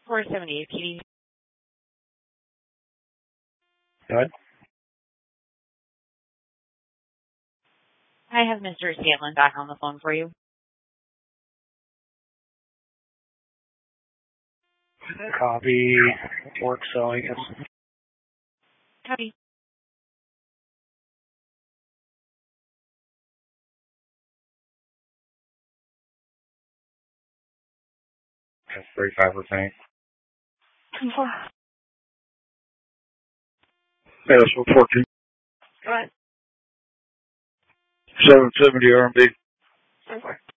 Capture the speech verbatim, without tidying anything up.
four seventy-eight P D. Go ahead. I have Mister Scanlon back on the phone for you. Copy. Work, so I guess. Copy. That's thirty-five percent. Control. Yeah, so fourteen. Go ahead. seven seventy R M B. Okay.